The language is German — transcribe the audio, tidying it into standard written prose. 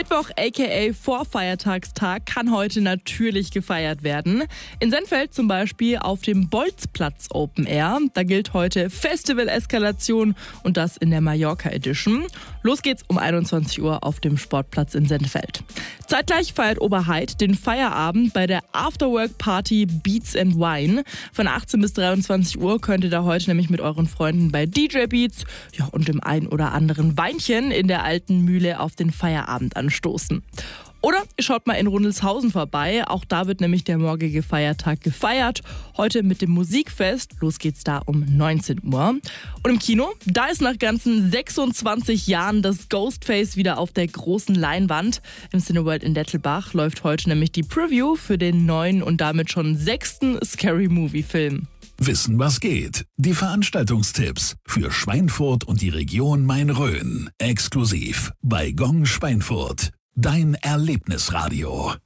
Mittwoch aka Vorfeiertagstag kann heute natürlich gefeiert werden. In Sennfeld zum Beispiel auf dem Bolzplatz Open Air. Da gilt heute Festival-Eskalation und das in der Mallorca Edition. Los geht's um 21 Uhr auf dem Sportplatz in Sennfeld. Zeitgleich feiert Oberheid den Feierabend bei der Afterwork-Party Beats and Wine. Von 18 bis 23 Uhr könnt ihr da heute nämlich mit euren Freunden bei DJ Beats und dem ein oder anderen Weinchen in der alten Mühle auf den Feierabend anstoßen. Oder ihr schaut mal in Rundleshausen vorbei, auch da wird nämlich der morgige Feiertag gefeiert. Heute mit dem Musikfest, los geht's da um 19 Uhr. Und im Kino, da ist nach ganzen 26 Jahren das Ghostface wieder auf der großen Leinwand. Im Cineworld in Dettelbach läuft heute nämlich die Preview für den neuen und damit schon 6. Scary Movie Film. Wissen, was geht. Die Veranstaltungstipps für Schweinfurt und die Region Main-Rhön. Exklusiv bei Gong Schweinfurt. Dein Erlebnisradio.